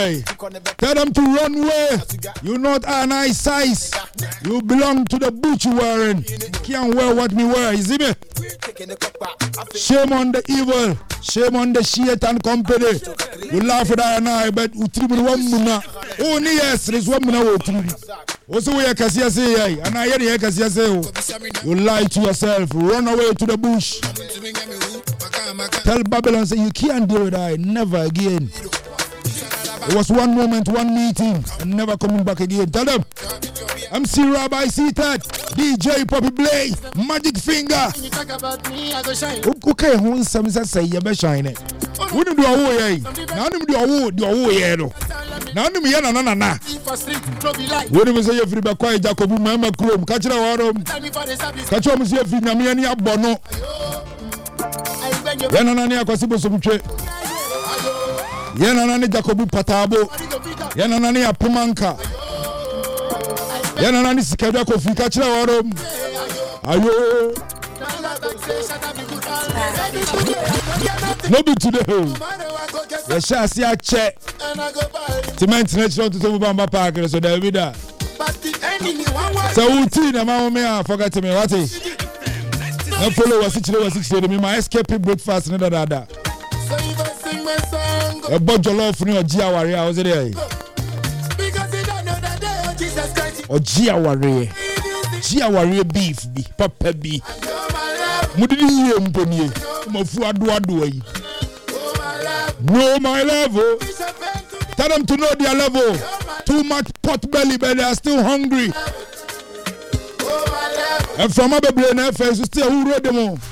here. Tell them to run away. You not a nice size. You belong to the butch you wearing. Can't wear what me wear, is it? Shame on the evil. Shame on the shit and company. You laugh at that and I, but you triple one muna. Only yes, there's one muna. Also, we are Cassia say, and I hear Cassia say, you lie to yourself. Run away to the bush. Tell Babylon, say, you can't do that. Never again. It was one moment, one meeting, and never coming back again. Tell them. MC Rabbi seated, DJ Poppy Blaze, Magic Finger. Okay, who is some say you be shine? We do away. Now do away. Now do me na. What do we say if you be quiet Jacobu Mama Chrome? Catch the water. Catch up see if you nyame ni abono. Yana na ni akwasibo somtwe. Yana na ni Jacobu Patabo. Yana na ni apumanka. Yana nani sikabia kofika chira waro. Ayo. No be today. Ya sha si a che. Cement natural to to bamba park so there be that. So uti na ma me a forget me what is. No follow was it me my escape breakfast na da. A bunch of love for you Gia Warrior was there. Gia Warrior beef be papa be mudidi mponi mafu ado yi know my level. Tell them to know their level. Too much pot belly but they are still hungry. And from my brain FS still who read them all.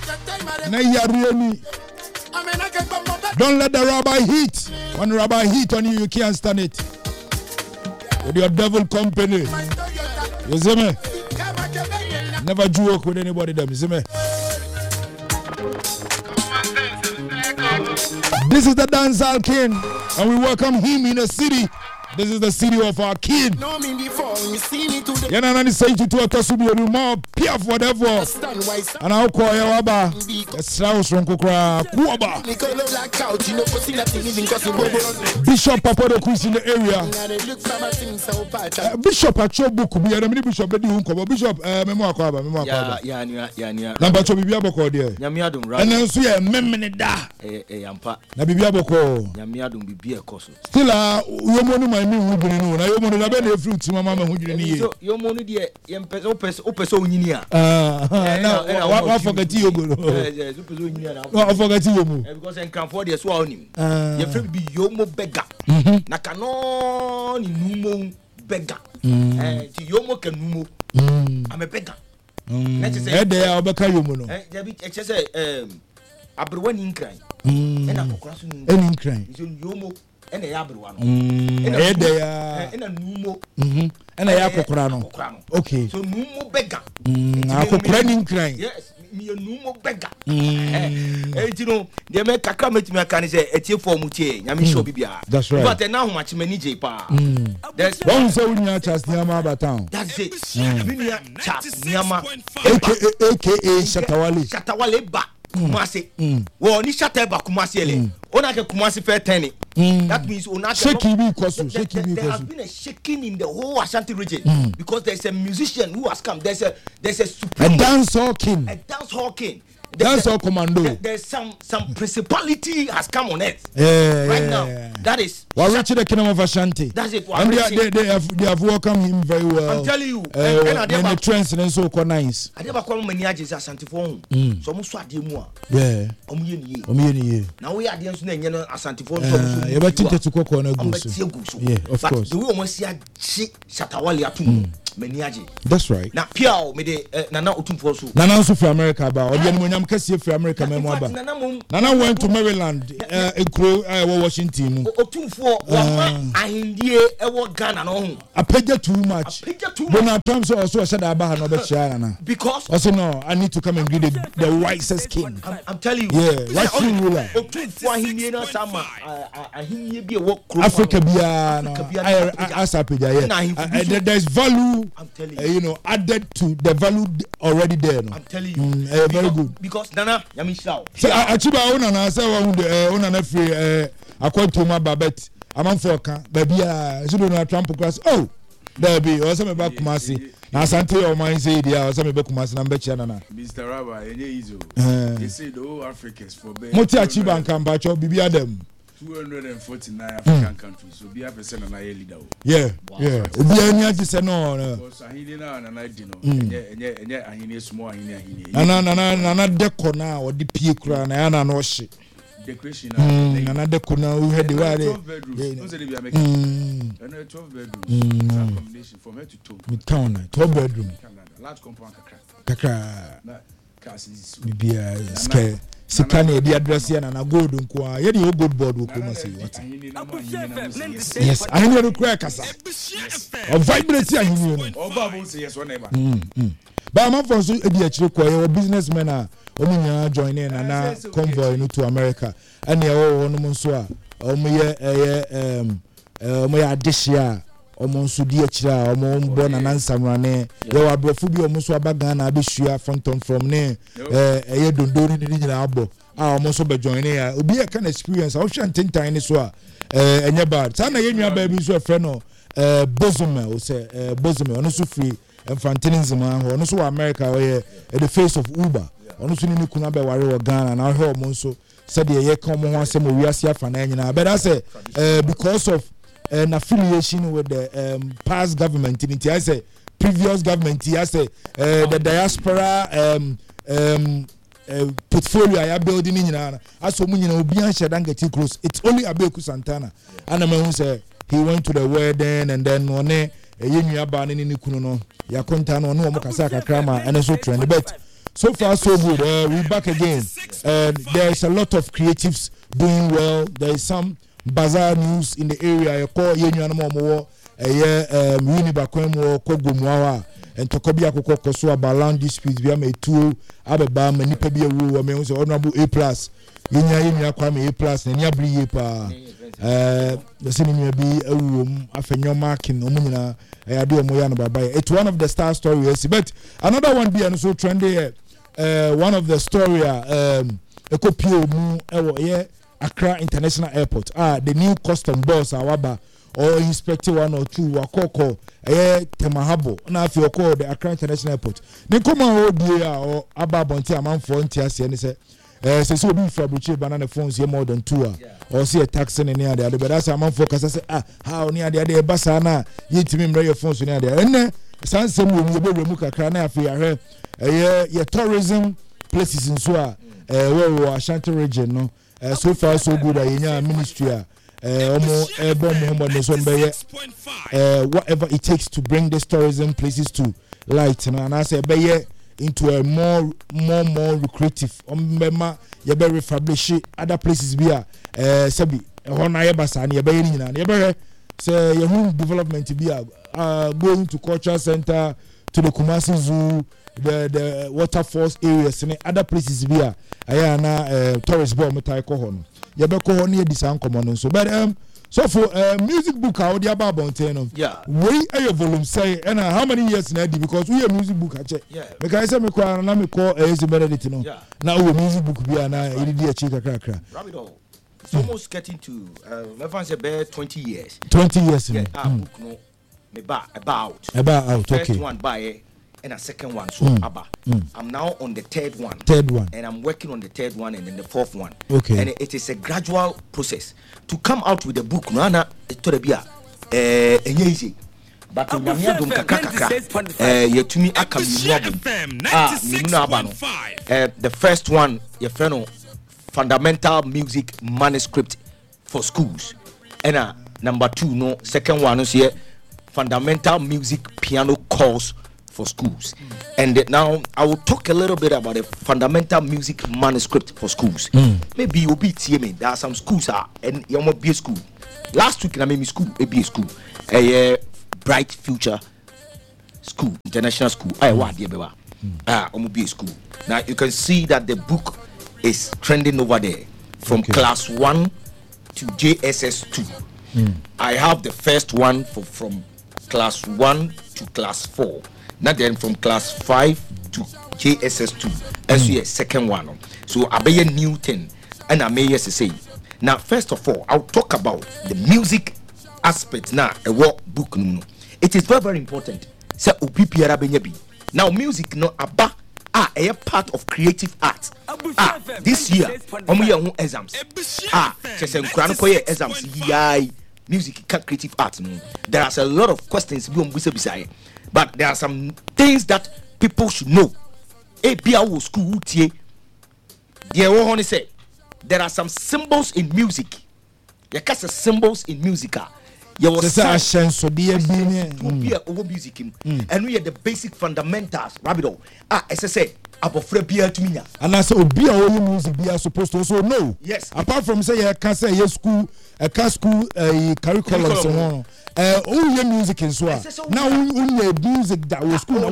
Don't let the rabbi hit. When the rabbi hit on you, you can't stand it. With your devil company. You see me? Never joke with anybody them, you see me? This is the dancehall king, and we welcome him in the city. This is the city of our king. Know me before you see me today. Yana nani say to a kasubi or more piaf whatever. And I'll call you Abba. It's house from Kokra Kuaba. Bishop Papa the Chris in the area. Bishop at your book could be a mini bishop Bishop Memoir Kwaba. Number 2 Bibiaboko there. Yamiadum right. And then so yeah, Memenda. Nabibiaboko. Yamiadum be a coso. Still I mean, who bring no. Na yo money na be na fruit mama ma hu dwene ni. So yo money de yem opese onyini a. Na wa forget you go. Yes, opese onyini na. Wa forget you mo. Because en cranford de so a onim. Ye free be yo mo beggar. Na kano ni numo beggar. Ti yo mo kanumo. Am a beggar. Na che say. E de ya obeka yo mo no. Ya bi che say abrewa ni nkran. E na kokora so ni. Eni nkran. Yo mo ene ya abrewa no. Ede ya. Ena numo. Ena ya kokora no. Okay. So numo beggar. Akokora ni nkran. Yes. Me numo beggar. You know, they make kakra metimi aka say etie form tie nyame show bibia. But now how much many J pa. There's one say we nya chas niama abatown. That's it. We nya chas niama aka Shatawale ba Kumasi. Wo ni Shataba Kumasi ele. Ona ke Kumasi fair 10. That means ona shaking because there has been a shaking in the whole Ashanti region because there's a musician who has come. There's a supreme dance hall king. A dance hall king. Dance hall commando. There's some principality has come on earth. Right now. That is Richard the Kingdom of Ashanti. That's it. And they have welcomed him very well. I'm telling you. And the trends and so nice. I never call many agents Ashanti phone. So much swat you more. Yeah. Omiyeni. Now we are the Ashanti phone. You better to cook on a goose. Yeah, of course. The woman see Shatawale atu. That's right. Now, Piao made Nana Utumfosu. Nana also for America about Odian Cassia for America. Nana went to Maryland, Washington. Otumfo, India, Ghana, no. I paid you too much. When I come so also I said about no because also no, I need to come and greet the wisest king. I'm telling you, yeah, right ruler. Otumfo India, Sama, Africa, there's value. I'm telling you, added to the value already there. No? I'm telling you, very good. Because Nana, Yami Shao. So, Achiba, Ona, say, Ona, free, according to my Babette, among for can baby Donald Trump class oh there be or some about Kumasi na Asante or mine say there or some about Kumasi number channel Mr. Rabbi easy they say the whole Africans for Moti Achiba and Kambacho Bibi Adam 249 African countries so be a person and I leader yeah obi anya ji se no because ahini na na di no enye ahini small ahini na deko na odi pie kura na ya na no hye decoration na deko na we had the wale no say be making 12 bedrooms accommodation from head to toe with town 12 bedroom large compound kakra na cars bibia scale Sikani the address here na gold nko ye the gold board wo come say what yes I hear the crack kasa o vibrate ahini no o baba say yes one neighbor ba man for so e di akire ko ye businessmen a o nya join in na convoy no to America and ye wo no nso a o mo ye adehia omo nso di akira omo mbo na nansamrane ye wa brofo bi omo so abagan na abehua fonton from ne eye dondori ni nyina abo a omo so be join ya obi e kan experience o hwe ntentan ni so a enye bad sa na ye nwa ba bi so efre no bozume o se bozume ono so free infantilism ono so America o ye the face of Uber ono so ni kuna be ware wo Ghana na ho omo nso said ye kan mo ho asem o wiase afa na nyina but I say because of an affiliation with the past government in I say previous government I say the diaspora portfolio I am building in as so many obi an shedan get close it's only Abeku Santana and I say he went to the wedding and then one yenua ba ne ni kunu no ya konta no no mo kasa kakra ma and so trend but so far so good we back again there is a lot of creatives doing well there is some bazaar news in the area you call yenua no mo Unibakwem wo kogomwa and tokobi akoko koso about disputes bi am etuo abeba manipa bi ewu o me so honorable A+ yenya kwame A+ na nya briye pa the senior bi ewu afenyo marking omunyina ade omo ya no baba it's one of the star stories but another one be and so trendy one of the story ekopio mu ewo ye Accra International Airport the new custom boss awaba or inspector one or two wakoko temahabo na afi okọ the Accra International Airport ne koma o dia or ababonti amanfo ntiase ne se se obi fabriche banana phones here more than 2 or see a taxi ne ade but that's amanfo kasa se how ne ade e basa na yitimi mra your phones ne ade enne sansem wo mu be mu kakra na afi ahwe ye tourism places in so wo Ashanti region no so far so good yenya ministry whatever it takes to bring these tourism places to light and I say be into a more lucrative you be refurbish other places be sabi hona ye basa na ye be nyina ye be say your home development be going to cultural center to the Kumasi Zoo the waterfalls areas and other places be na tourist bomb metai ko hono ye be ko hono e disan komo so but so for music book how the about no we volume say and how many years na di because we music book ache because say me ko na me ko Benedict no na we music book bi na e di achi kakra it's almost getting to let's say 20 years book no me about okay first one by and a second one so I'm now on the third one and I'm working on the third one and then the fourth one and it is a gradual process to come out with a book no na to be easy but nyamia dum kakaka yetumi aka the first one your friend fundamental music manuscript for schools and number 2 no second one is here fundamental music piano course for schools. And now I will talk a little bit about the fundamental music manuscript for schools. Maybe you'll be TMA. There are some schools and you might be a school. Last week I made school, a school, a Bright Future School, International School. I want be a school. Now you can see that the book is trending over there from class 1 to JSS 2. I have the first one from class 1 to class 4. Not then from class 5 to JSS 2. As your second one. So I be a new thing. And I may say Now, first of all, I'll talk about the music aspect now. A work book. It is very, very important. So, now, music no aba a part of creative art. This year, exams. Exams. Music creative art. There are a lot of questions, but there are some things that people should know. School there are some symbols in music. You can say symbols in music. You will say music, and we are the basic fundamentals. Rabido. As I say, abofre bia to me. And I say, be a music be supposed to also know. Yes. Apart from say, I can say yes, school, school curriculum, so on. Your music is well. Now we music that was school.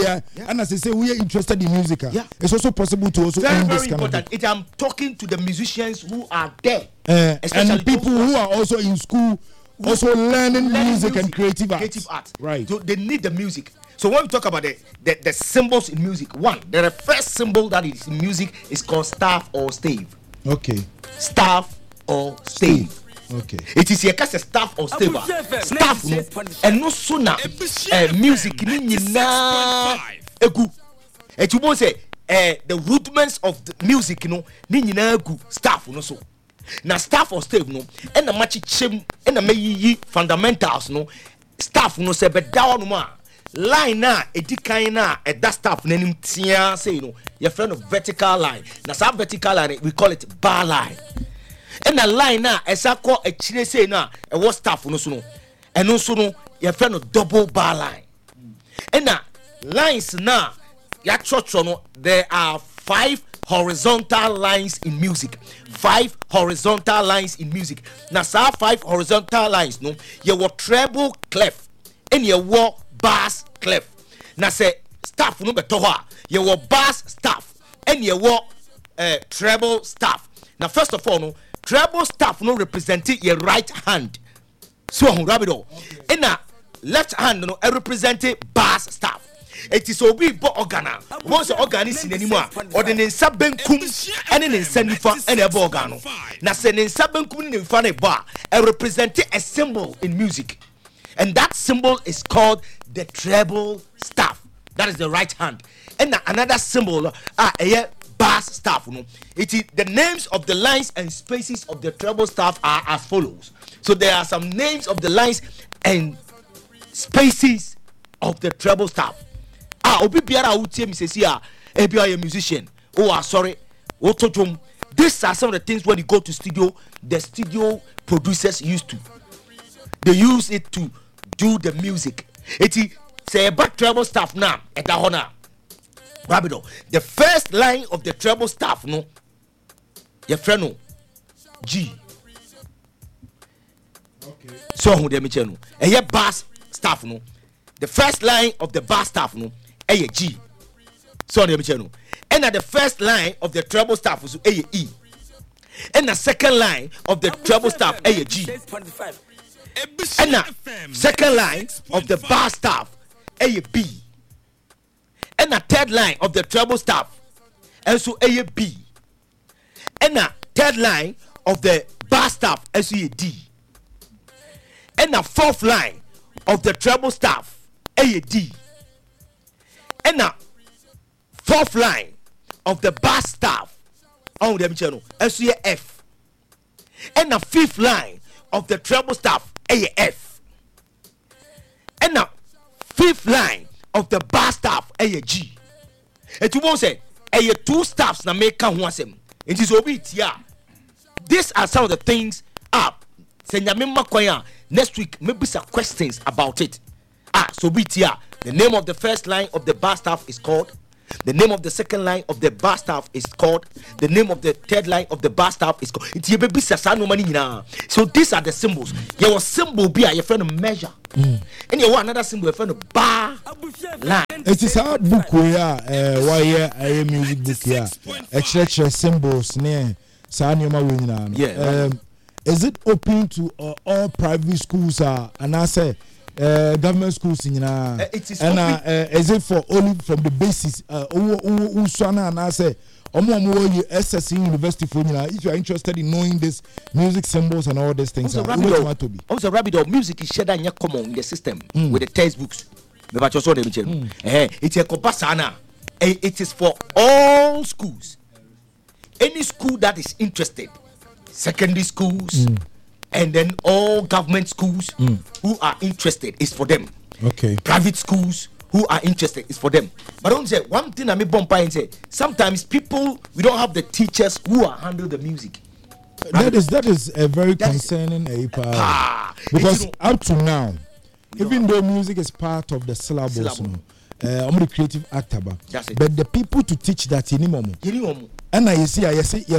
And as I say, we are interested in music. It's also possible to also very, very important. I'm talking to the musicians who are there, and people who are also in school, also learning music and creative art. Right. So they need the music. So when we talk about the symbols in music, the first symbol that is in music is called staff or stave. Okay. Staff or stave. Okay. It is a staff or stave. Staff no, and no sooner music ni na egu. It you say the rudiments of the music ni na egu staff no so. Now staff or stave no, and the match chem and the may fundamentals no staff no se be down ma line na edikan na that staff nanim tia say no your friend of vertical line. Now some vertical line we call it bar line. And the line na esa call a chile say na e what staff no so no and also no your friend of double bar line. And na lines na ya church no there are 5 horizontal lines in music. 5 horizontal lines in music. Now, 5 horizontal lines, no, you were treble clef and you were bass clef. Now, say staff no better. You were bass staff and you were treble staff. Now, first of all, no, treble staff no represented your right hand. So, rabido. And now, left hand no represented bass staff. It is obi bo organa. Once organ is in anymore, or the nsa benkum and in senifa and a organo. Na se nsa benkum in fane bar represent a symbol in music, and that symbol is called the treble staff. That is the right hand. And another symbol a bass staff. No, it is the names of the lines and spaces of the treble staff are as follows. So there are some names of the lines and spaces of the treble staff. Obi biara utie mi sesi ebi a musician. Sorry. These are some of the things when you go to studio, the studio producers used to. They use it to do the music. It is say about treble staff now at the honor. Rabido. The first line of the treble staff no. Your friend no G. Okay. So who dey me chenu. E bass staff no. The first line of the bass staff no. A G. So the channel. And at the first line of the treble staff was A E. And the second line of the treble staff A G. And the second line of the bass staff A B. And the third line of the treble staff also A B. And the third line of the bass staff also A D. And the fourth line of the treble staff A D. And now, fourth line of the bass staff on the channel F. And the fifth line of the treble staff AF. And now, fifth line of the bass staff G. And you won't say two staffs na make one sem. It is obit yeah. These are some of the things up. Next week maybe some questions about it. So be here. The name of the first line of the bass staff is called. The name of the second line of the bass staff is called. The name of the third line of the bass staff is called. So these are the symbols. Your symbol be your friend of measure. And you want another symbol, your friend of bar line. It is a book where a music book here. Extra symbols near Sanyoma Winna. Yeah. Is it open to all private schools and I say government schools in it is and is it for only from the basis and I say SSC University for if you are interested in knowing this music symbols and all these things. Also, rabbit music is shared and common in the system with the textbooks. It's a compasana. It is for all schools. Any school that is interested, secondary schools, and then all government schools who are interested is for them. Okay. Private schools who are interested is for them. But don't say one thing I may bump and say sometimes people we don't have the teachers who are handle the music. That is a very concerning because up to now, even though music is part of the syllabus, I'm the creative actor, but the people to teach that in Imomo. And I see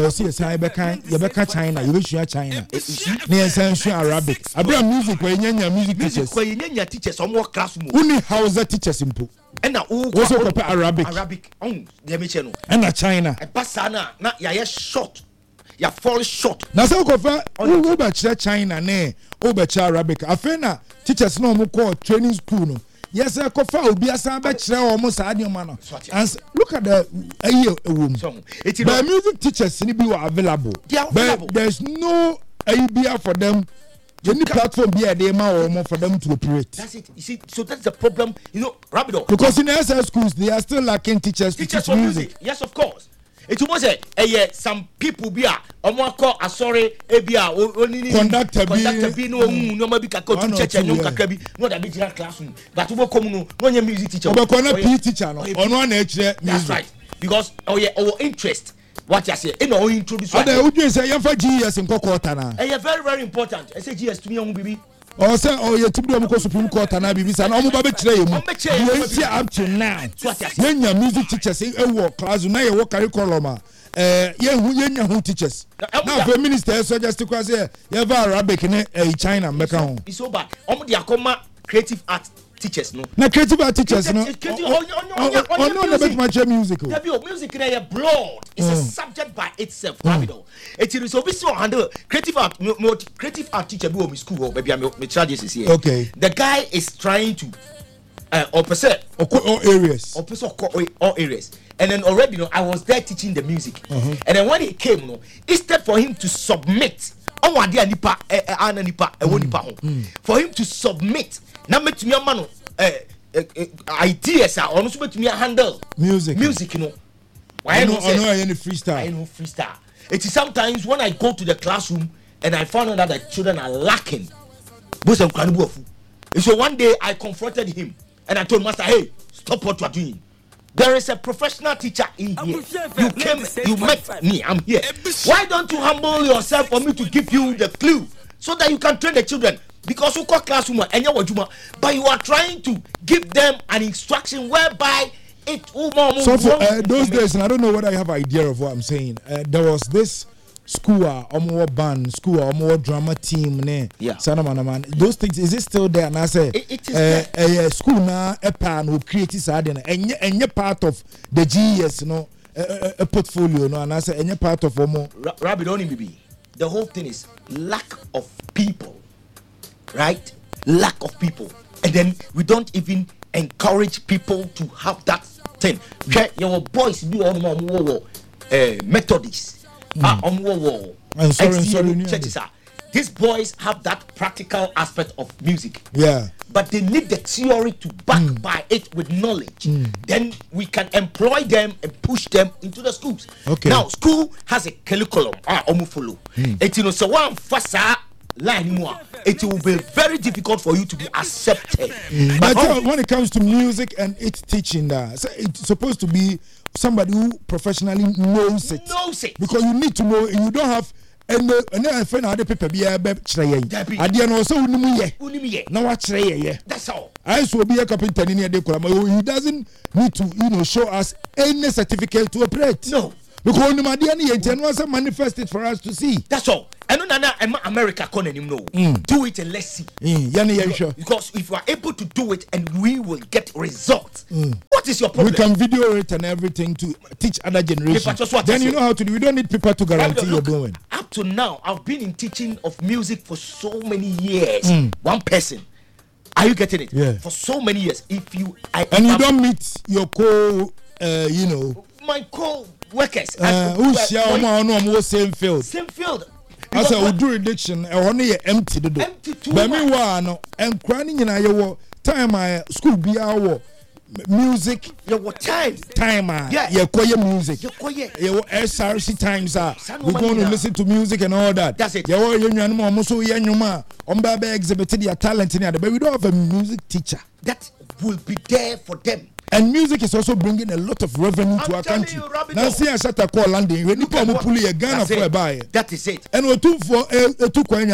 China, you wish you are China. Near Arabic. I bring music where you music teachers. Only Hausa teachers simple. And now also Arabic. And a China. A passana, not ya short. Ya fall short. Now so over China ne over Arabic. Afena teachers no more call training school no. Yes, I could be a sandwich almost adding manner. And look at the room. The music teachers are available. But there's no idea for them. Any platform be a demo or more for them to operate. That's it. You see, so that's the problem. You know, Rapido. Because in SS schools, they are still lacking teachers to teach music. Yes, of course. It was some people be sorry conductor be no maybe to church and no that be classroom but no music teacher teacher no. That's right, because our interest what you say in our introduce GS in Kokotana. Very very important. I say GS to me young baby. Or say, you took the Supreme Court and I be and I'm about to say up to now. When your music teachers say, class, now you work curriculum. Who teachers. Now, the minister suggests to say, you have Arabic in China. It's so bad. The creative art teachers, no. Now, creative art teachers, no. Music. Music in a blood. It's a subject by itself. It is obviously handle creative art teacher do school. Maybe I'm charges is here. Okay. The guy is trying to all areas. All areas. And then already, I was there teaching the music. And then when he came, instead for him to submit, for him to submit. Now make me a man ideas are also make me handle music, you know. I know any freestyle. I know freestyle. It is sometimes when I go to the classroom and I find out that the children are lacking. So one day I confronted him and I told Master, hey, stop what you are doing. There is a professional teacher in here. You met me, I'm here. Why don't you humble yourself for me to give you the clue so that you can train the children? Because you call classroom and but you are trying to give them an instruction whereby it will more. So for those days, and I don't know whether you have an idea of what I'm saying. There was this school, more band, school, more drama team, man. Those things, is it still there? And I say, it is school now, a pan who created Sardin, and you're part of the GS, a portfolio, and I say, and you're part of more. Rabbit only maybe. The whole thing is lack of people. Right? Lack of people. And then we don't even encourage people to have that thing. Your boys do on Methodists. I'm sorry, churches are. These boys have that practical aspect of music. Yeah. But they need the theory to back by it with knowledge. Then we can employ them and push them into the schools. Okay. Now, school has a curriculum. Follow. So one fasa line more, it will be very difficult for you to be accepted. But when it comes to music and its teaching, so it's supposed to be somebody who professionally knows it. Because you need to know, you don't have and friend other people be a that's all. I will be a carpenter in the he doesn't need to show us any certificate to operate. No. Because the was manifest it for us to see. That's all. And no, America can't know. Do it and let's see. Because if you are able to do it and we will get results. What is your problem? We can video it and everything to teach other generations. Then you know how to do. We don't need people to guarantee you're doing. Up to now, I've been in teaching of music for so many years. One person. Are you getting it? Yeah. For so many years. You don't meet your my workers. Who share no same field. Same field. I said, we do reduction, only empty the door. Empty too. But meanwhile, and crying in our time, my school be our music. Your time. Yeah, your choir music. Your SRC times are. We're going to listen to music and all that. That's it. Your young man, so young man, on Baba exhibited their talent in it, but we don't have a music teacher. That will be there for them. And music is also bringing a lot of revenue to our country. Now, see, I shut a call landing. When you come up, pull a gun for a buy. That is it. And we're two for a 2 coin.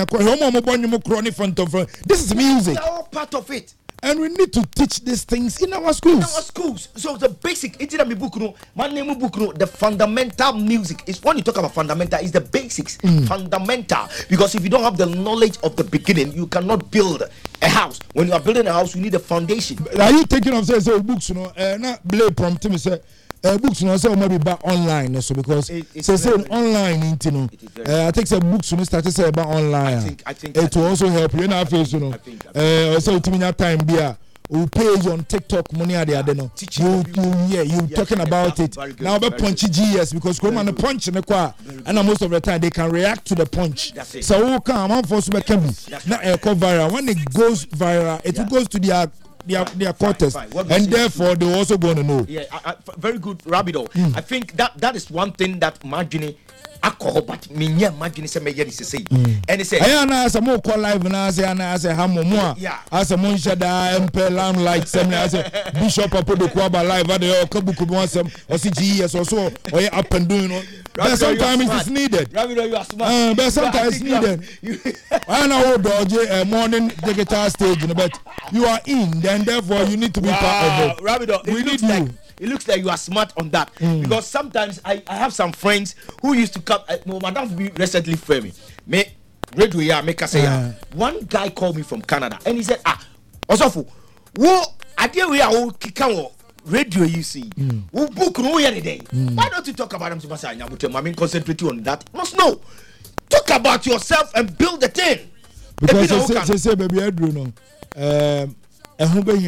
This is music. It's all part of it. And we need to teach these things in our schools. In our schools. So the basic, the fundamental music is when you talk about fundamental, is the basics. Fundamental. Because if you don't have the knowledge of the beginning, you cannot build a house. When you are building a house, you need a foundation. Are you thinking of say books? You know, not blame prompt me say. Books you know say maybe back online so because say online you know I think some books you know start to say about online I think it will also help you in our face you know so to me time be we page on TikTok money at the other no you talking about it now about punchy GS because come on the punch in the car and most of the time they can react to the punch so who come on for super can be not go viral when it goes viral it goes to their quarters and therefore they also going to know. Very good Rabido. I think that is one thing that Margini alcohol but me Margini say me say and he say I na say mo call live na say na say hamomo as a monshada MP lamb like say Bishop Apodokwaba live at the Kabuku one some or CGS or so or up and doing you know but sometimes it is needed. Rabido you are smart. But sometimes it's needed. I know dodge morning digital stage but you are in then therefore you need to be part of it. Rabido, we need you. It looks like you are smart on that because sometimes I have some friends who used to come. Madam recently framed me. Radio make us say one guy called me from Canada and he said Osofu, wo idea we are kick radio you see. Who book no any day. Why don't you talk about them so much? I mean concentrate on that. No. Talk about yourself and build the thing. Because say baby Andrew no. I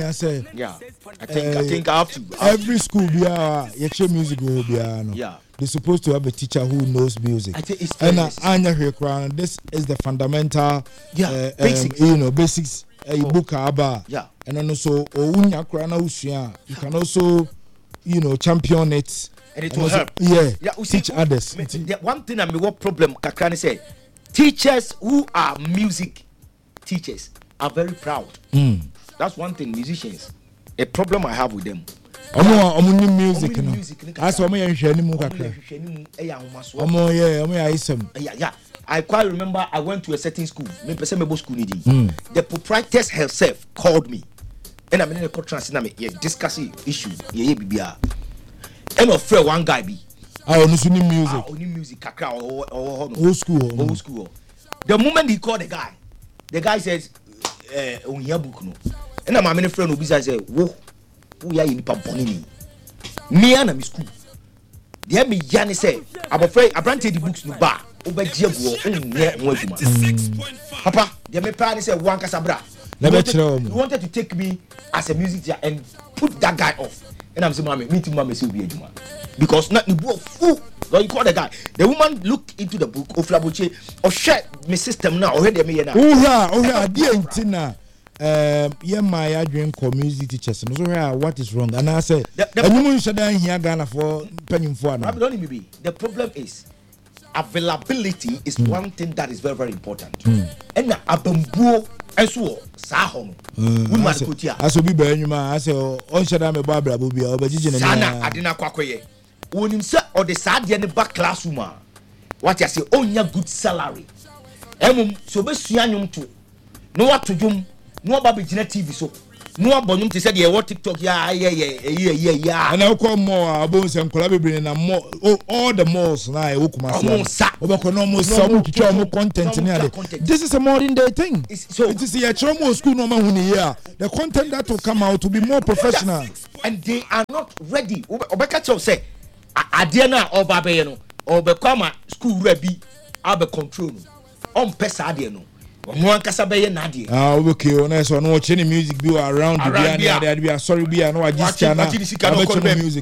think I have to. Every school be music will be they're supposed to have a teacher who knows music. I think it's and this is the fundamental basics. Basics book about and then also you can also champion it and it will help teach others. One thing I mean what problem Kakrani say teachers who are music teachers are very proud. That's one thing. Musicians, a problem I have with them. Music. That's why I quite remember I went to a certain school. The proprietress herself called me, and I'm in a conference discussing issues. And of friend one guy be. Only music. Old school. The moment he called the guy says, "On your book no." And I'm a friend who say, "Whoa, we are in Pamponi. Me and my school." The me Yanni say, "I'm afraid I brought the books no bar. Over Jebu, Papa, the me parents say one casabra. You wanted to take me as a musician teacher and put that guy off." And I'm saying, "Mommy, meeting mommy will be a juma because not the book fool." So you call the guy. The woman looked into the book of Flabuche or share my system now. Already me now. Oh, dear Tina. My drink community teachers. So what is wrong? And I said, the woman should here Ghana for penny for now. The problem is availability is one thing that is very, very important. And abambuo and so sahon. I so be Benuma. I say, on Shadam Barbara will be over Sana Adina Kwakoye. When him say or the sad in the back classroom. What you say, on your good salary. So be suanyum to no what to do. No baby TV so no abonum to say the what TikTok yeah and I call more about and collaborating and more all the malls now some content in this is a modern day thing so it is a trauma school no man the content that will come out to be more professional and they are not ready obeka say adie na obabe no obekwa school ready abe control on pesa adie no One Casabe Nadia. Okay, on us on watching music be around the be sorry be no just music.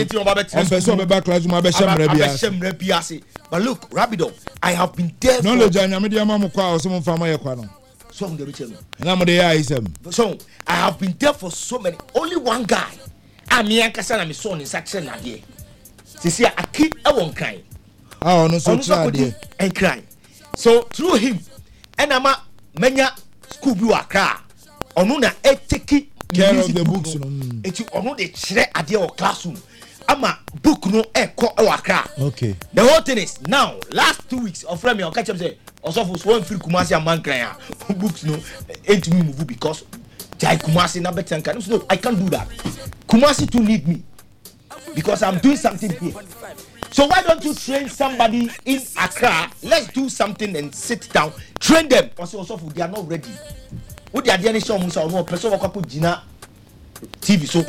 But look, Rabido, I have been there. Knowledge and media mama kwa some farmer kwano. So the return. So I have been there for so many. Only one guy. I'm Yankasa and my son in Saxon Nadia. See, I keep a one crying. Oh, no, so and crying. So through him, and I'm a many school view Accra. Onuna take care of the books. It's you on the chair at your classroom. I'm a book no echo Accra. Okay. The whole thing is now, last 2 weeks of Remy, I'll catch up say, also for one free Kumasi and man crying. Books no, ain't me move because Jai Kumasi na better can. No, I can't do that. Kumasi to need me because I'm doing something here. So why don't you train somebody in Accra? Let's do something and sit down. Train them. Also, they are not ready. What they are doing is no person who Gina TV. So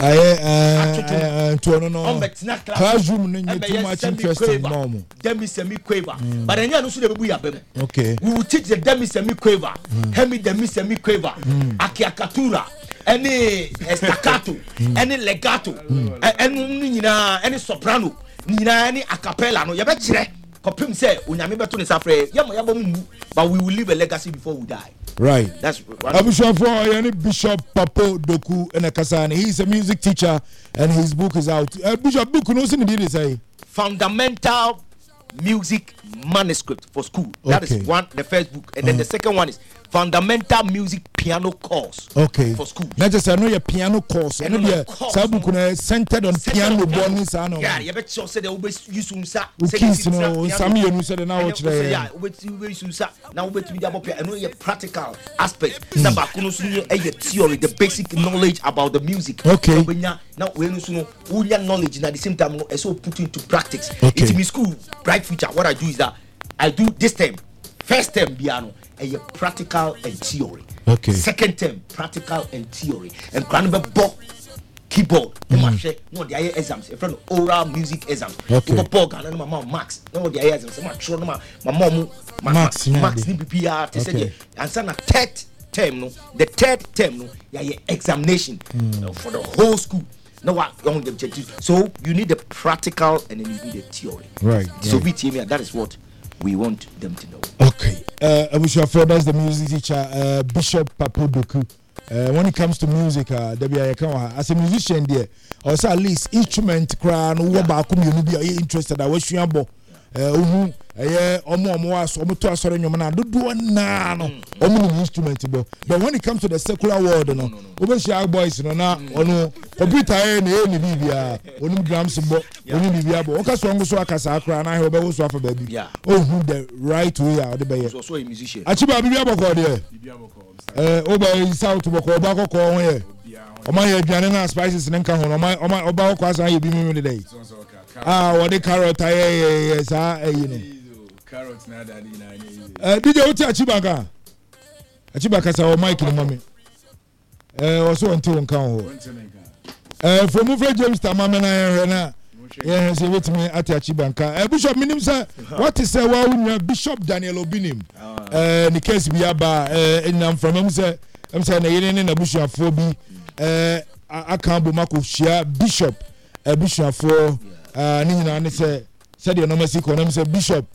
classroom too much interesting. Demi semi quiver. But then you know okay. We will teach the demi semi quiver. Hemi demi semi quiver. Akiakatura. Any staccato. Any legato. Any soprano. Nina any acapella no yabetire kopim say onyame beto ne safre yabom but we will leave a legacy before we die. Right. That's Bishop Papo Doku Enekasani. He's a music teacher and his book is out. Bishop book no say say Fundamental Music Manuscript for School. That is one, the first book, and then the second one is Fundamental Music Piano Course. Okay. For school. Not just I know your piano course. I know your book centered on piano bonus. Yeah, you bet you said they always use some some you said now watch there. Yeah, we use now we to be I know your practical aspect. Number theory, the basic knowledge about the music. Okay. Now we know knowledge and at the same time also put into practice. Okay. It's my school bright future. What I do is that I do this term, first term piano, and practical and theory. Okay. Second term, practical and theory. And book keyboard. No, the exams. In front of oral music exams. Okay. My mom Max. No, the exams. My mom Max. Okay. And so the third term, the third term, examination for the whole school. No, what young objectives. So you need the practical and then you need the theory. Right. So that is what we want them to know. Okay. That's the music teacher, Bishop Papo Doku. When it comes to music, as a musician, there, also at least instrument crown, you'll be interested. I wish you abo. Instrument, but when it comes to the secular world, no, boys, no, computer, drums, the right way out the bay. Also a musician. Achiba over South Boko call here. My Janina spices and come on my about I be me today. What the carrot you know. Carrots now daddy. Did you tell Achibaka? Achibaka saw Mike and mommy. Also until count. From Mufre James Tamamana. Yes, he with me at Achibanka. Bishop Minim, sir. What is a Bishop Daniel Obinim? The case we are by and from him, sir. I'm saying in a bush of phobia. I can't be Marco Shia Bishop, a bishop for Nina, said the nomacy economy, Bishop.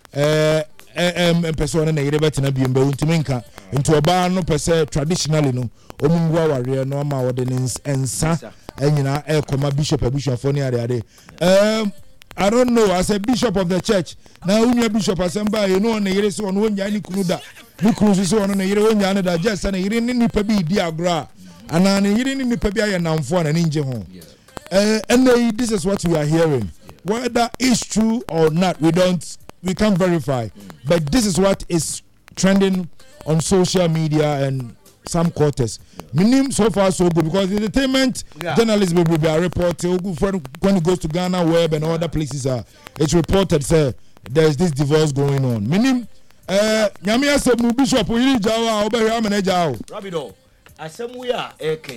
Person and a better be in into a bar no per se traditionally no omungwa warrior no ma ordinance and sa and you know a bishop a bishop for near the I don't know as a bishop of the church now when you bishop assemble you know on the years on one yani kunuda you cruise on the year when you that just and you didn't need to be diagra and then you didn't need to be a noun for an ninja home and this is what we are hearing whether it's true or not we can't verify, but this is what is trending on social media and some quarters. Minim so far so good because the entertainment journalists will be reporting when it goes to Ghana Web and other places it's reported say there's this divorce going on. Minim Nyamia said Bishop Jawa Obeya Manager. Rabido, asem we are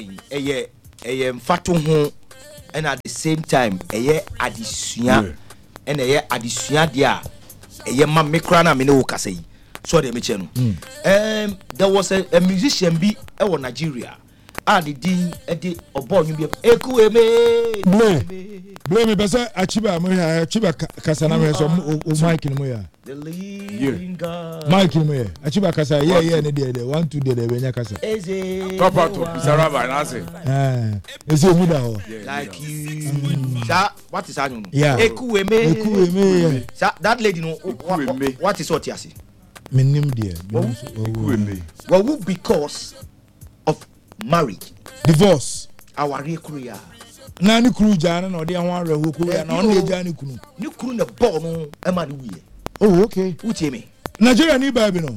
mfatu ho and at the same time adisua and adisua dia eye ma mekra na me ne wo kasa yi sorry me chenu there was a musician be in Nigeria the din ede obo nyu bi ekueme blame me besa achiba kasa na me so mic ni mo ya the living God mic ni mo ya achiba kasa yeah ne dey 1 2 dey benya kasa papa to Saraba na say ese mu da ho like you that what is anyu ekueme that lady no what is what you say menim there well because of marriage divorce aware kuya na ni kuru jana na odi ahwan reho kuya na on le jana kunu ni kuru na ball no e ma de wiye oh okay utie me Nigeria ni Bible no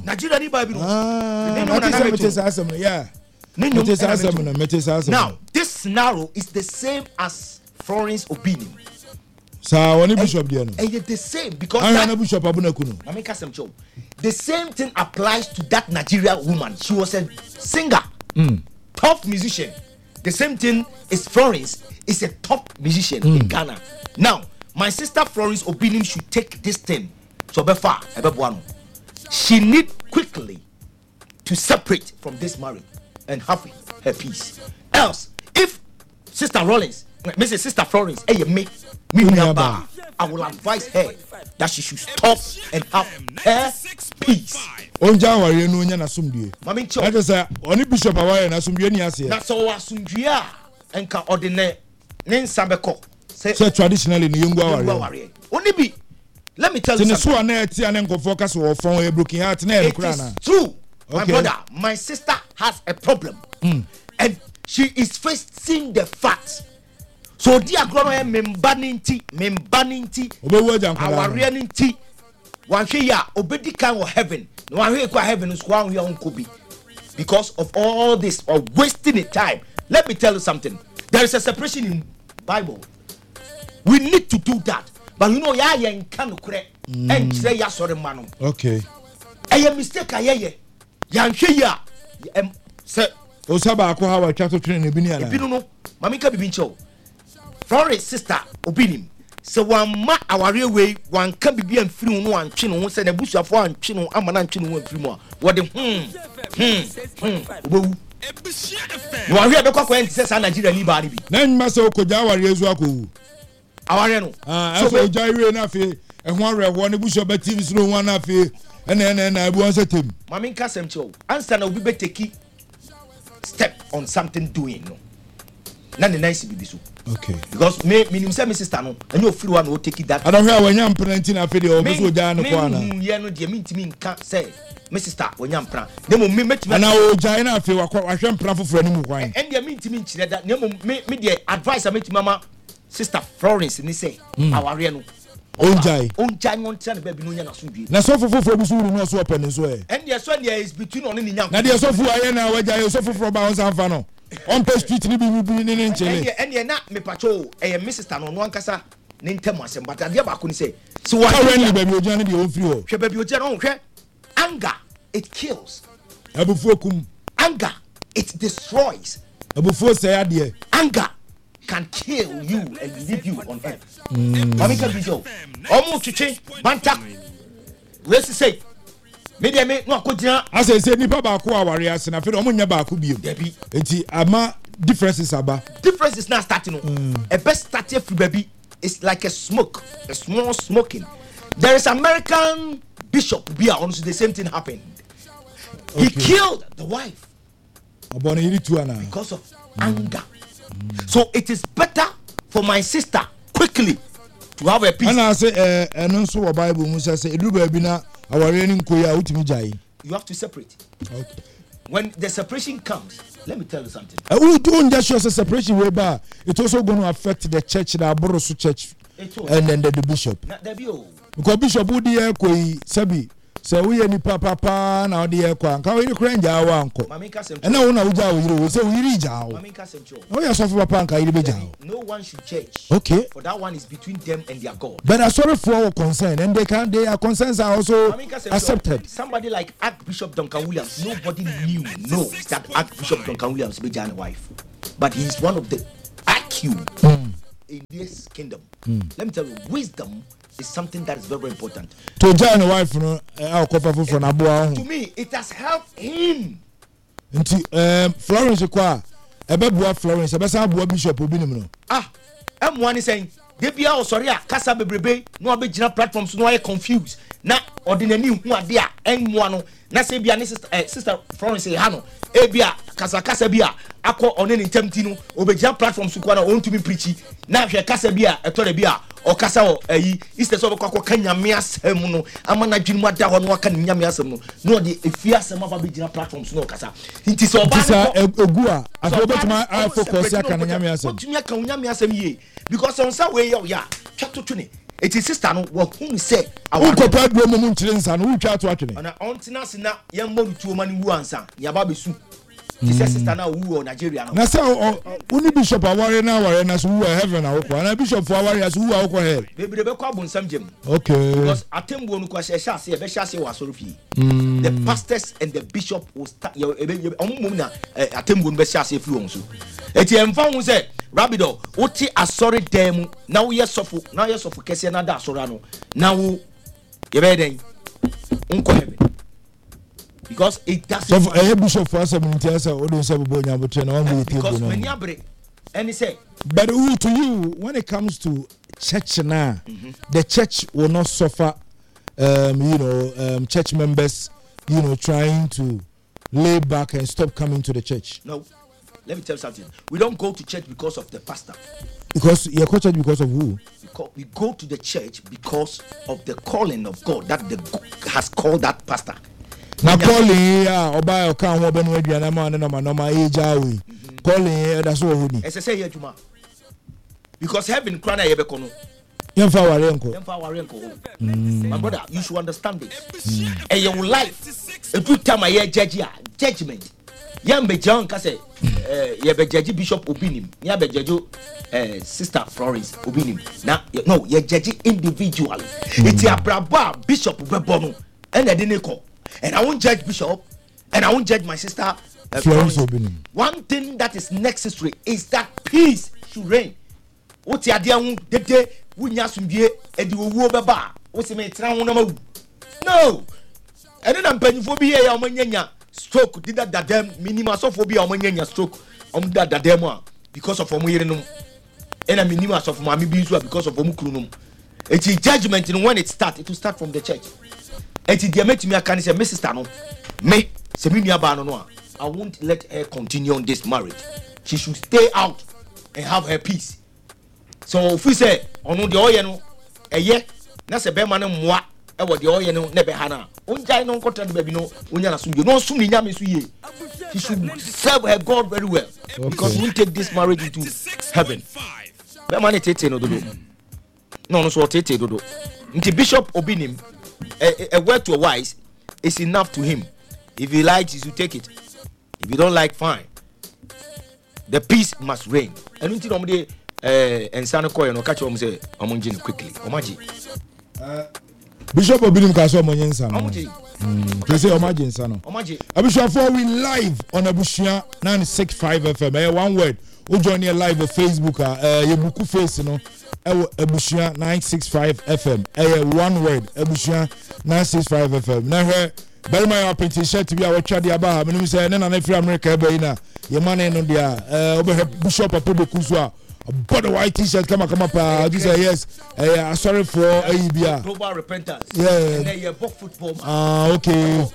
now this scenario is the same as Florence Obinim sa woni bishop there no the same because that bishop abuna kunu I make some show the same thing applies to that Nigeria woman. She was a singer top musician. The same thing is Florence is a top musician in Ghana. Now, my sister Florence Obinim should take this thing so befa ebebuano. She need quickly to separate from this marriage and have her peace. Else, if Sister Rollins, Mrs. Sister Florence, me, I will advise her that she should stop and have her peace. Onja wari no nya na sumdue. Mami cho. I just say oni bishop aware na sumdue ni ase. Na so asumdue a enka ordinary ne nsabeko. Say traditionally ni yengu aware. Oni bi let me tell you something. So na eti an nkofo kase wo fon e broken heart na e kura na. True. My brother, my sister has a problem. And she is facing the facts. So dia grono e membaninti obewu ajankala aware ninti wanhwe ya obedi kan wo heaven no wanhwe kwa heaven so wanhwe onko bi because of all this or wasting the time. Let me tell you something, there is a separation in Bible. We need to do that, but you know ya yen kan kure en kire ya sore mano. Okay, a mistake ayeye yanhwe ya se osaba akọ ha wa twato twene ne bi ni ala bi no mami ka bibi ncho Florence sister Obinim se wan ma aware we wan ka bibi amfiri no wan twe no se na busuafo an twe no amana ntwe no amfiri mu a wo de obewu no aware be kwakwa ntse sa Nigeria ni baari bi na nyima se okoja aware ezu akowu aware no so oja iwe na fe ehun aware wo ne busuafo TV so no na fe na ebu onse tem mami nka sem cho answer na obi be take step on something doing no na the nice be so. Okay, because me say my sister no and you feel one will take it that I don't hear when you plenty na fe de obuso ja no kwa na me ye no de me ntimi nka say my sister when you mpra dem me metimi na o ja na fe wa hwe mpra foforo ni mu kwan and de me ntimi nchire that me de advice metimi mama sister Florence ni say aware no onjai won tell baby no nya na so due na so foforo bi so ru no so open so e and there so there is between on ni nya na there so fu aye na waja so foforo ba on sanfa no on pay street ni bi ni nchele and na me pacho my sister no ankasa ne ntem asem but ade ba ko ni say so wa when baby oja ni de on free o hwe baby oja no hwe anger it kills abufu kum anger it destroys abufu say ade anger can kill you and leave you on earth. Mami ka video. Omo twetwe banta. We say me dey me no akogina say nipa ba ko aware ase na fe omo nya ba ko biem. Debi. Enti ama differences aba. Differences now starting no. A best start free baby is like a smoke, a small smoking. There is American bishop be honest the same thing happened. Okay. He killed the wife. Because of anger. So it is better for my sister quickly to have a peace. And I say, and also a Bible Musa say, you have to separate. Okay. When the separation comes, let me tell you something. We don't just show separation whereby it's also going to affect the church, the Aborosu church, and then the bishop. Because bishop would hear koi sabi. So we any papa na odi ekwa nka we kura nja wa anko and na una uja we say we reach out no ya so for papa nka iri beja no one should church. Okay, for that one is between them and their God, but I sorry for our concern and their concerns are also accepted. Somebody like Archbishop Duncan Williams, nobody knows that Archbishop Duncan Williams beja wife, but he's one of the IQ in this kingdom. Let me tell you, wisdom is something that is very, very important. To join a wife, to me, it has helped him. Florence, Florence, Bishop Obinim. M1 is saying, Debia or sorry, Casa Bebrebe, no original platforms, no confused. Na ordinary who are there, M1, Nasebia, Sister Florence Hano, Ebia, Casa Bia, Aqua on any temptino, Obeja platforms who want to be preachy. Now, Casa Bia, a Torebia, or Casa or is the sort of Coco Kenya Mias Hemuno, Amana Jimata or Wakan Yamiasamo, no, the Fiasam of original platforms, no Casa. It is all Gua. I forgot my eye for Yamiasam, because on some way, chapter 20. It is sister no who say who compared to moment and who try to actually and on na young money to money who answer ya babesu this sister now who Nigeria na say only bishop aware na aware na so who heaven na who na bishop for aware so who akọ hell baby be kwa bonsam jam okay because atembo no kwa share say be share say wa sorofi the pastors and the bishop will start omum na atembo no be share say free on so eti emfa hu say Rabido, oti asori dem now yes sofu kese na da asori no now you be den unko heaven because it does so bishop for 70 years o don say bo nya bo tre na one way because when you abre and he say but who to you when it comes to church now the church will not suffer church members trying to lay back and stop coming to the church. No. Let me tell you something. We don't go to church because of the pastor. Because you go to church because of who? Because we go to the church because of the calling of God that has called that pastor. Now calling oba okan wo benu aduana ma no ma ejawi. Calling that's what we need. Ese say here juma. Because heaven crown na yebeko no. Yemfa ware nko. My brother, you should understand this. And your life every time I hear judgment. Yambe John Kase, Yabejaji Bishop Obinim, Yabejajo Sister Florence Obinim. Now, no, you judge individually. It's a braba Bishop Bebono, and I didn't call. And I won't judge Bishop, and I won't judge my sister Florence Obinim. One thing that is necessary is that peace should reign. What's the idea? The day we nyasumbi ediwo beba. What's the matter? No, and then I'm paying for be here. Omanyanya stroke did that them minima sophobia omanyanya stroke that them because of omuyerenum. And a minima of mami bizu because of omukrunum. It's a judgment in when it starts. It will start from the church. It's a diamet me can say Mrs. Tano. Me seminia banoa. I won't let her continue on this marriage. She should stay out and have her peace. So if we say on the oil na se be man mwa e wo the oil no be hana unjai no contract baby no unya na sumye no sum ni nyame so ye. She should serve her God very well, because we take this marriage into heaven. Be man tete no dodo no so tete dodo nti Bishop Obinim a word to a wise is enough to him. If he likes, he should take it. If you don't like, fine. The peace must reign. And until nomde and Sano Koy no catch him say omonjin quickly. Omaji. Bishop Obinim kaso omonyin Sano. Omaji. They say Omaji Sano. Omaji. Bishop for we live on Abushia 965 FM. One word. We join here live on Facebook. Yebuku face no. Abushia 965 FM. One word. Abushia 965 FM. Now very my petition to be our chadi aba me say na na free America ebe ina ye man no dia obe Bishop Apodo Kuswa body white t-shirt come pa you say yes sorry for Abia global repentance yeah and then book football okay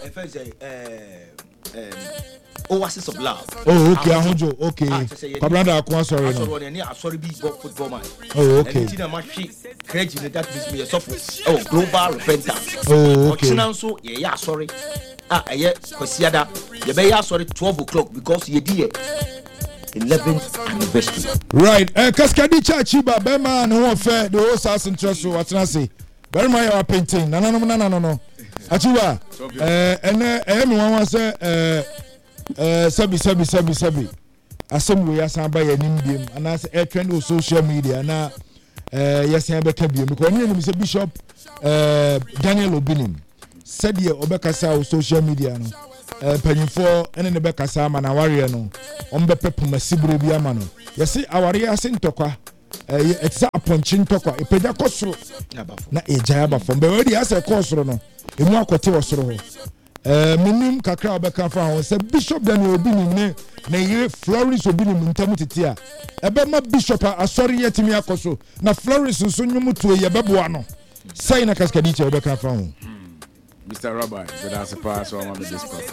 Oasis of Love. Oh, okay, Ahunjo, okay. Kabranda Akwa sorry no. Sorry be football man. Oh, okay. And credit that is me suffer. Oh, global repentance. Oh, okay. So yeah, sorry. Yeah, Kosiada. You be sorry 12 o'clock because you did 11th anniversary. Right. Kaskadi Chachiba Bema no fair the whole South Central so what I say. Very my painting. No. Achiba. And me one say sabi asem we asan ba ya nimdiem ana say trend on social media na yes ya be ka biem because we say Bishop Daniel Obinim said ye obekasa on social media no panyimfo ene ne bekasa ma na ware no ombe pepuma sibro bi ama no yes aware ase ntokwa it's a punchin tokwa e peja kosoro na eja aba fom be we dey ase kosoro no emu akote osoro ho minim kakra obeka fa ho se Bishop Daniel Obi ni na yire Florence Obi ni ntamu tete a ebe ma Bishop asori yetimi akoso na Florence nso nyumu to ye beboa no sai na kaskadi che obeka fa ho Mr. Rabbi, but that's a pass so I'm this part.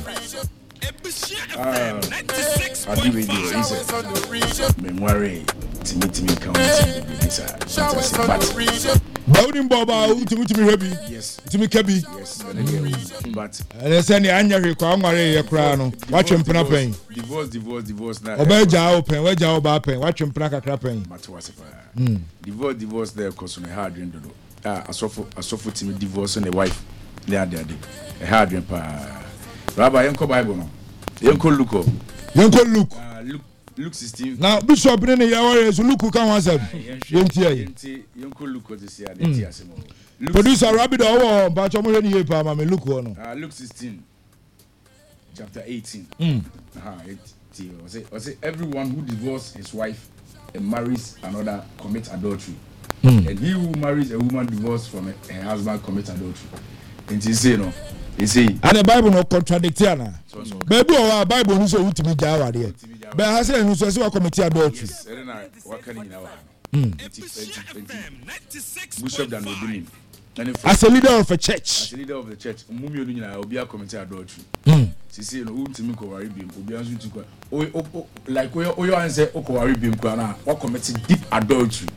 I do video. He said, "Me worry, Timmy come and this." Bawdin Baba, Timmy Happy. Yes. Timmy Kabi. Yes. But and I send the Anya kwa ngare ye kra no. Watch him pena pen. Divorce na. Obeja open, weja oba pen. Watch him pena kakra pen. But what's divorce there cause on a hard end do. I suffer Timmy divorce and the wife. They are a hard end pa. Rabbi Yanko Bible no. Yanko Luke. Luke 16. Now Bishop in the hour is Luke can answer. Yanko Luke this year. Producer Rabbi the but I'm ready here pa me Luke no. Luke 16 chapter 18. I say everyone who divorces his wife and marries another commits adultery. And he who marries a woman divorced from her husband commits adultery. And he say no. He say and the Bible no contradict na. Baby our Bible no say utimi jawa there. But I say no say we commit adultery. What can you know? Bishop Daniel Obi. As a leader of a church. Mummy Onyina obi commit adultery. She say no utimi ko worry bim obi anso tu kwa. Like oyo answer o ko worry bim kwa na o commit deep adultery.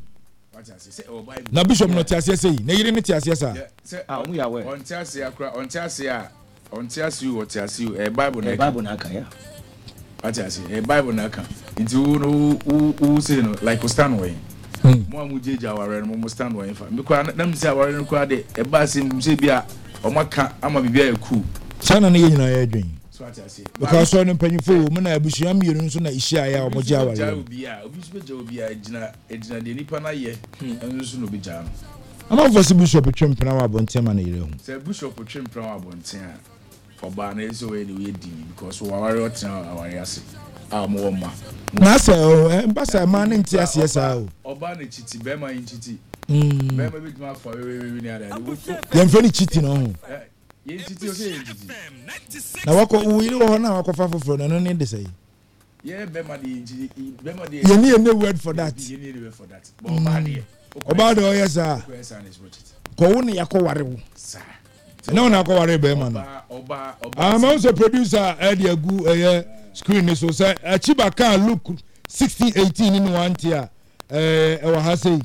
Na Bishop no tiase say na yire ne tiase sa mu ya we on tiase akra on tiase you what tiase you Bible na aka ya atiase Bible na aka nti wo say no like stand way mo amujeja aware no mo stand way fa me kwa na msi aware no kwa de ba say mse bia o maka ama bibia yaku sana ne nyina ya adwen so atiase because so no mpanyifo mo na abusuam mienu nso na ihia ya o mo je aware obi so obi ejina de nipa na ye enso no bi ja no ama for Bishop Twempena wa bonten ma na yire hu say Bishop Twempena wa bonten a oba na eso we ni we di because we aware otan aware ase mo ma na say mbasa ma na nti ase sa o oba na chiti be ma chiti be ma bi tuma for we ni ada ye mfe ni chiti no ho ye chiti o say ye chiti na wako uyi ho na wako fa foforo na no ne de say ye be ma de ye need a word for that but oba de oba de o yes sir ko woni yakoware wo na wona akoware be ma no oba I'm also producer Eddie Agu screen so say Chiba can look 1618 in one tier wa ha say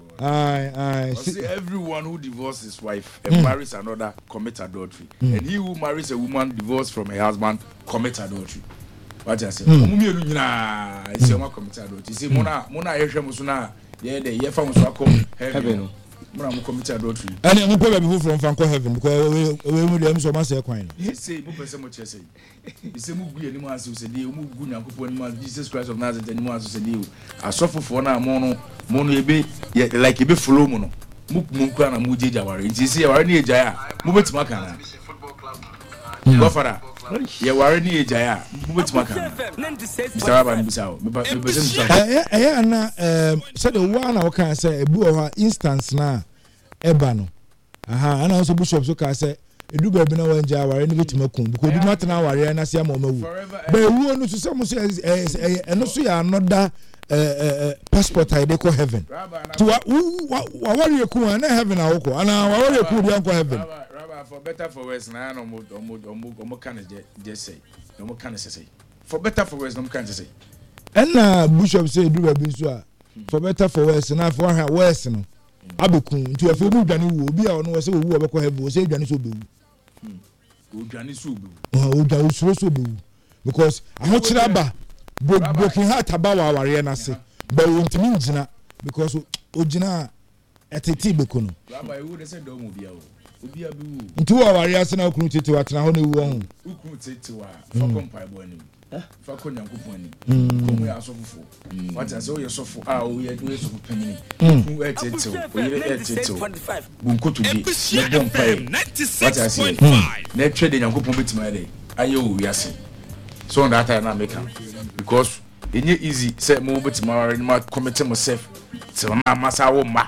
everyone who divorces his wife and marries another commits adultery and he who marries a woman divorced from her husband commits adultery. What I say mummy elu nyina ise ma commit adultery say mona yehwe muso na ye de ye fa muso akọ heaven mona mo commit adultery and mo pay people from fanko heaven because we mu dem so ma say kwan he say mo pese mo che say he say mo gu enimu aso say dey mo gu nyankopon enimu aso Jesus Christ of Nazareth enimu aso say dey asofofo na mo no ebe like ebe follow mo no mo nkura na mo jeja ware nti say ware na eja ya mo betima kana go fara ye ware ni eja ya mo betima kana Mr. Rabbi Mbisao me pese ana said the one na kan say ebu o ha instance na eba no ana also Bishop so ka say edu ba bi na wanja ware ni betima kun because edu matena ware na sia ma mawu ba ewu no so say mo say eno so ya another passport I dey call heaven to wa worry ku na heaven na woko ana wa worry ku dey call heaven Rabbi for better for worse na no mo kan just say no mo kan say for better for worse no mo kan say and Bishop say do ba bi so a for better for worse na for ha worse no abekun nti afi mu dwane wo obi a no wo say wo wo be call heaven wo say dwane so bewu dwane so bewu o dwane so bewu because ahokyira ba broken heart about our na say but we ntimi ngina because ogina eteti bekuno Rabbi you dey say do mo bia o obi abewu nti wo aware ase na okunu tete wa tena ho na ewu ho okunu tete wa fa kompai bo anim fa ko nyankopon anim ko mu ya sofofo what say o ye sofo a o ye sofo panini ku etete o ye etete bunkoto bi na bompai what I say na twe de nyankopon betima dey aye o wiase so on that time na make am because enye easy say mo beti ma commit myself so na masa wo ma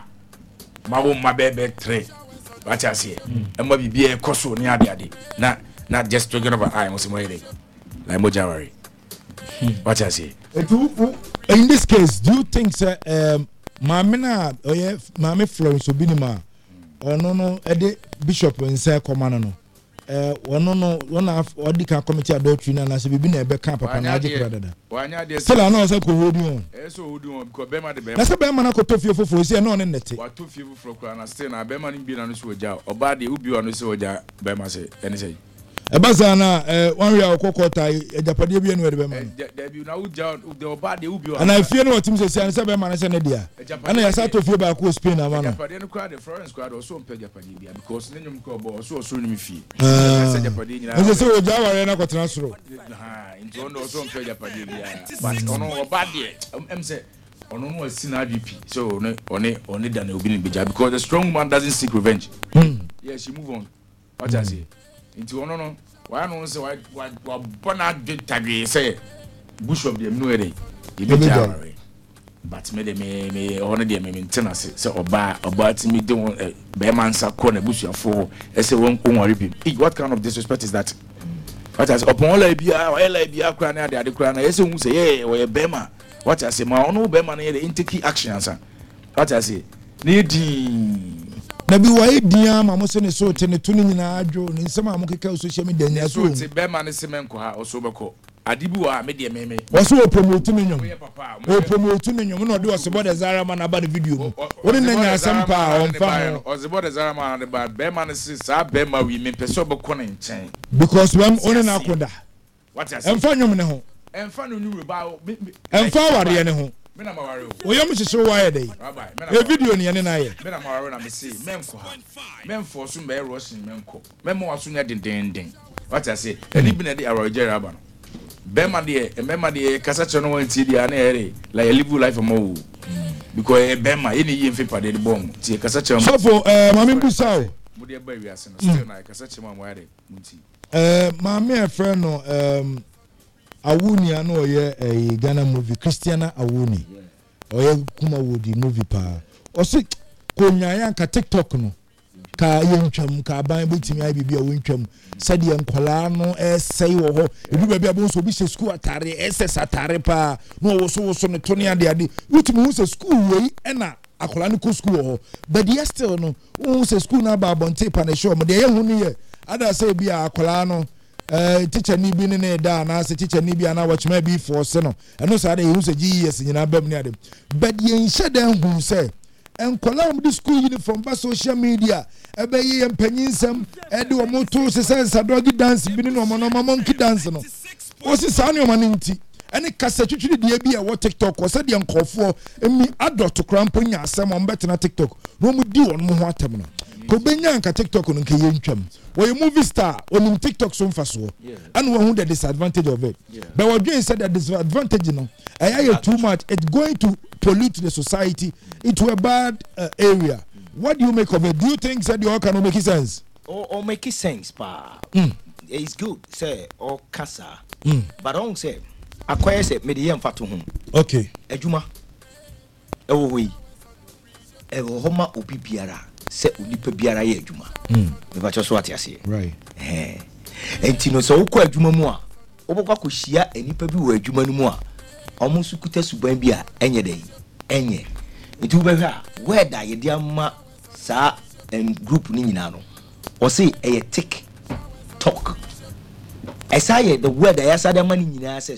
bebe 3 what I say and mo bi e koso ni ade na just talking about I must mo like mo Jawari what I say in this case do you think sir mamina oye mami Florence Obinima no ede bishop nse komano no one odika committee adultery na se bibi na ebe kan papa na age kra dada wanya de still na so ko hold on so hold on because be ma de be na se be ma na ko to fie foforo se no ne nete wa to fie foforo kra na still na be ma ni bi na no so oja oba de ubi ono so oja be ma se ene say ebaza na one way okokota ejapade bi enu be ma de bi na uja de oba de ubi ana fie no otim se be ma na se ne dia ana ya sa to fie ba ko Spain na ma no ejapade no kra de Florence kra de so mpe ejapade bia because ne nyum ko bo so ni mi fie se ejapade nyina no se oja ware na kwotena soro ha into no so mpe ejapade bia but ono oba de em se ono no asi na adp so one da na obi ni beja because the strong man doesn't seek revenge yeah she move on what I say into ono no why no say why bona de tagwe say bishop dem no ere e be jaware but me ono de me maintenance say oba ti me de be man sa ko na busuafo e say won ko worry bi what kind of disrespect is that what I say upon all bia kra na ade kra na e say hu say yeah we be man what I say ma ono be man na intake action answer what I say need na bi wa edia ma mo se ne so te ne to ni nyina adwo ne nsema mo keka social media nya so te be ma ne semenko ha o so beko adibi wa me de meme wo so o promote me nyom o promote me nyom no de o se bode zara ma na ba de video mo woni na nya sampa on fa o se bode zara ma na ba be ma ne se sa be ma wi me pese beko ne nchen because when oni na akoda what I say emfa nyom ne ho emfa no nyure ba emfa ware ne ho me na ma ware o yam hyehyere wa ye dey e video ne na ye me na ma ware na me say menko ha menfo so me rushing menko memo waso nya den what I say eni bi na dey arojere aba no bema de kasa che no wan ti dia na ere like live life mo because bema eni yi mfe pade de bom ti kasa che so for mami busao mo de ba wi ase no still na kasa che mo ade munti mami e friend no Awuni ano oye Ghana movie Christiana Awuni oye kuma wodi movie pa osi konyaya nka TikTok no ka yentwam ka ban betimi ai bibia wontwam sade enkola no sei wo ho edu ba bia bo so bi se school atare SS atare pa no wo so ne to ne ade wutimi hu se school wei na akola ne ko school ho but yes still no hu se school na ba bonte pa na show mo de ye hu ne ye ada say bia akola no teacher ni bi ne da na se teacher ni bi ana watchma bi force no eno sa dey hu se GES nyina bam ni ade but ye nhye dan hu se enkola am di school uniform ba social media ebe ye empanyinsam e de o moto se sense dogi dance bi ne o monkey dance no o se sa ne o maninti ene kasa twitwiri de bi e wo TikTok o se de nkofo emi adult krampo nya asem o mbetena TikTok no mu di won mo ho atem no ko benya nka TikTok no nke ye ntwam we movie star on TikTok so mfaso and we who the disadvantage of it but what you said that disadvantage no too much it's going to pollute the society into a bad area. What do you make of it? Do you think that the all can make sense or make sense pa it's good say or kasa but on say akwai say me dey mfato ho okay adwuma ewo hoyi ewo homa obi biara se onipa biara ye adwuma me ba cho so atiase right entino so ukọ adwuma mu a obokwa ko hia enipa bi wo adwuma no mu a omo su kuta suban bi a enye dey enye nti ubehwa where da ye dia ma sa group ni nyina no o say e TikTok esaye the word I said the money nyina say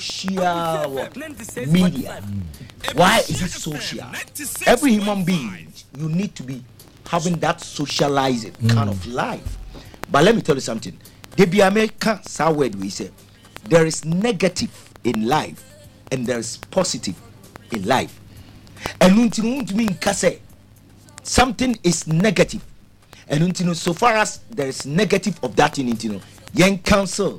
social media why is it social? Every human being you need to be having that socializing kind of life. But let me tell you something. The American word we say there is negative in life and there is positive in life. And mean say something is negative. And so far as there is negative of that in it, yen counsel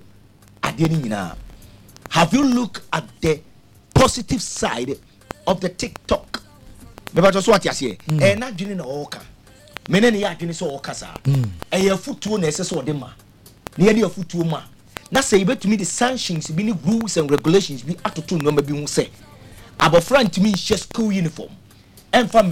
have you looked at the positive side of the TikTok? Maybe just what you say. And not doing all kind. Many ya adwene so okasa e ya futuo na ese so de ma na ye de futuo ma na say betumi the sanctions be ni rules and regulations be atoto no ma bi hu say abofra ntimi share school uniform emfa